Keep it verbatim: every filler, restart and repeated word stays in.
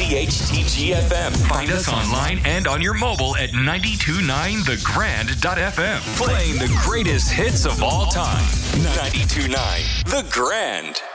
C H T G F M. Find us online and on your mobile at ninety-two point nine the grand dot f m. Playing the greatest hits of all time. ninety-two point nine The Grand.